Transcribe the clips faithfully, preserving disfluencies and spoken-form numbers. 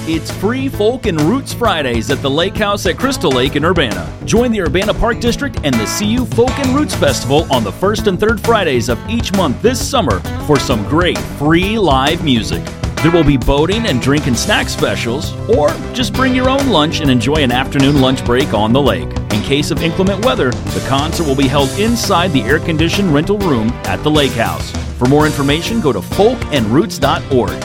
It's free Folk and Roots Fridays at the Lake House at Crystal Lake in Urbana. Join the Urbana Park District and the C U Folk and Roots Festival on the first and third Fridays of each month this summer for some great free live music. There will be boating and drink and snack specials, or just bring your own lunch and enjoy an afternoon lunch break on the lake. In case of inclement weather, the concert will be held inside the air-conditioned rental room at the Lake House. For more information, go to folk and roots dot org.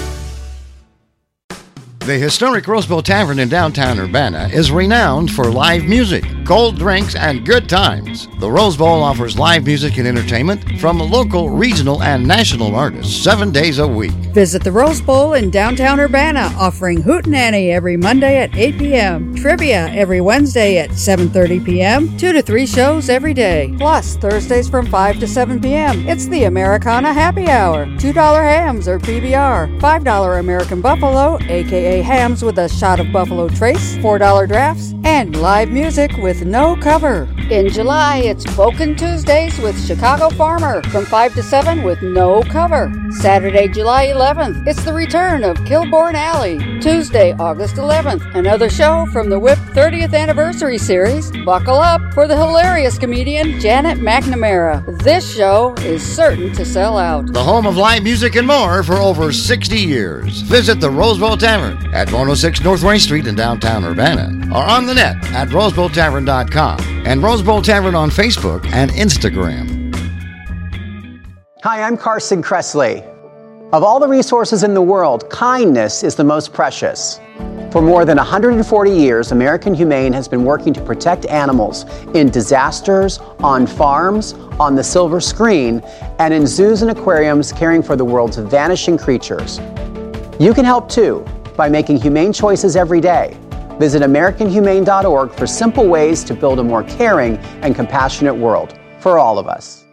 The historic Rosebowl Tavern in downtown Urbana is renowned for live music, cold drinks, and good times. The Rose Bowl offers live music and entertainment from local, regional, and national artists seven days a week. Visit the Rose Bowl in downtown Urbana, offering Hootenanny every Monday at eight p.m., trivia every Wednesday at seven thirty p.m., two to three shows every day. Plus, Thursdays from five to seven p.m., it's the Americana Happy Hour. two dollar hams or P B R, five dollar American Buffalo, aka hams with a shot of Buffalo Trace, four dollar drafts, and live music with no cover. In July, it's Spoken Tuesdays with Chicago Farmer from five to seven with no cover. Saturday, July eleventh, it's the return of Kilbourne Alley. Tuesday, August eleventh, another show from the Whip thirtieth Anniversary Series. Buckle up for the hilarious comedian Janet McNamara. This show is certain to sell out. The home of live music and more for over sixty years. Visit the Rosebowl Tavern at one oh six North Wayne Street in downtown Urbana, or on the net at rosebowl tavern dot com and Rosebowl Tavern on Facebook and Instagram. Hi, I'm Carson Kressley. Of all the resources in the world, kindness is the most precious. For more than one hundred forty years, American Humane has been working to protect animals in disasters, on farms, on the silver screen, and in zoos and aquariums caring for the world's vanishing creatures. You can help too by making humane choices every day. Visit American Humane dot org for simple ways to build a more caring and compassionate world for all of us.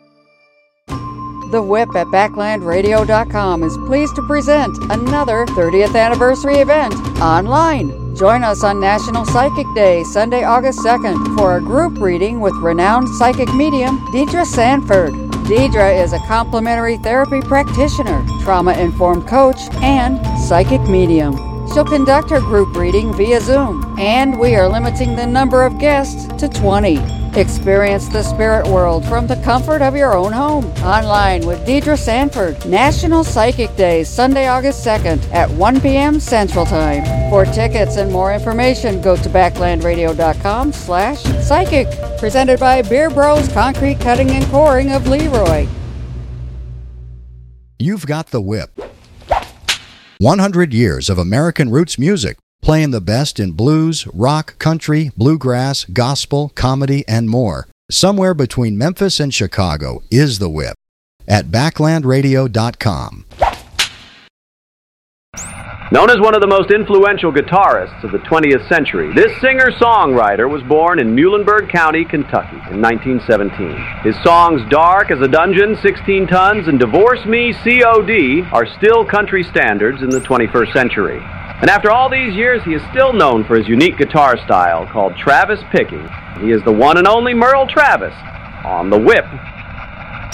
The Whip at Backland Radio dot com is pleased to present another thirtieth anniversary event online. Join us on National Psychic Day, Sunday, August second, for a group reading with renowned psychic medium Deidre Sanford. Deidre is a complementary therapy practitioner, trauma-informed coach, and psychic medium. She'll conduct her group reading via Zoom, and we are limiting the number of guests to twenty. Experience the spirit world from the comfort of your own home. Online with Deidre Sanford. National Psychic Day, Sunday, August second at one p.m. Central Time. For tickets and more information, go to backland radio dot com slash psychic. Presented by Beer Bros Concrete Cutting and Coring of Leroy. You've got the Whip. one hundred years of American roots music, playing the best in blues, rock, country, bluegrass, gospel, comedy, and more. Somewhere between Memphis and Chicago is the Whip at backland radio dot com. Known as one of the most influential guitarists of the twentieth century, this singer-songwriter was born in Muhlenberg County, Kentucky in nineteen seventeen. His songs Dark as a Dungeon, sixteen Tons, and Divorce Me, C O D are still country standards in the twenty-first century. And after all these years, he is still known for his unique guitar style called Travis picking. He is the one and only Merle Travis on the Whip